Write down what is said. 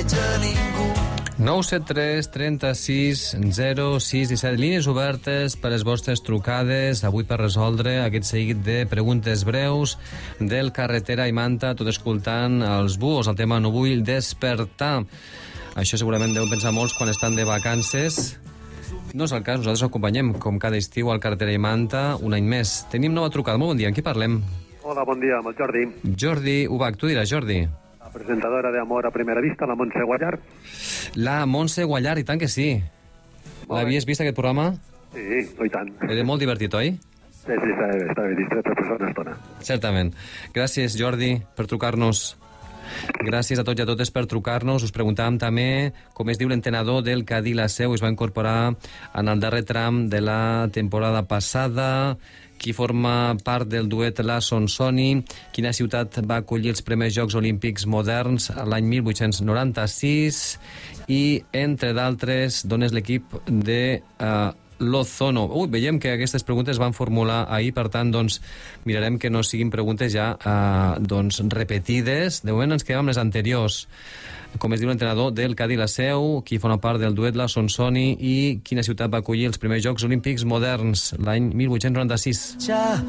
973 36 06 17. Línies obertes per les vostres trucades, avui per resoldre aquest seguit de preguntes breus del Carretera i Manta, tot escoltant els búhos. El tema no vull despertar. Això segurament deuen pensar molts quan estan de vacances. No és el cas, nosaltres acompanyem, com cada estiu, al Carretera i Manta, un any més. Tenim nova trucada. Molt bon dia, amb qui parlem? Hola, bon dia, amb el Jordi. Jordi Ubach, tu diràs, Jordi. La presentadora de Amor a Primera Vista, la Montse Guallar. La Montse Guallar, i tant que sí. L'havies vist, aquest programa? Sí, i tant. Era molt divertit, oi? Sí, està bé, distret per una estona. Certament. Gràcies, Jordi, per trucar-nos. Gràcies a tots i a totes per trucar-nos. Us preguntàvem també com es diu l'entrenador del Cadí la Seu. Es va incorporar en el darrer tram de la temporada passada. Qui forma part del duet La Sonsoni, quina ciutat va acollir els primers Jocs Olímpics moderns l'any 1896 i, entre d'altres, d'on és l'equip de l'Ozono. Veiem que aquestes preguntes van formular ahir, per tant, doncs, mirarem que no siguin preguntes ja repetides. De moment ens quedem amb les anteriors. Com es diu l'entrenador del Cadí la Seu, qui forma part del duet La Sonsoni i quina ciutat va acollir els primers Jocs Olímpics moderns l'any 1896.